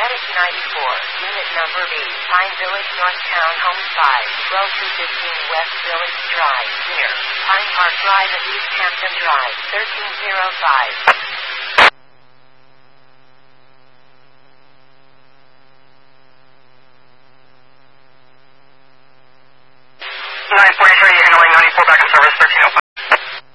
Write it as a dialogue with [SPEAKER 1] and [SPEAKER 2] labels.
[SPEAKER 1] Medic 94, Unit Number B, Pine Village North Townhomes 5, 12215 West Village Drive, near Pine Park Drive at East Hampton Drive, 1305.
[SPEAKER 2] 943, handling 94 back in service, 1305.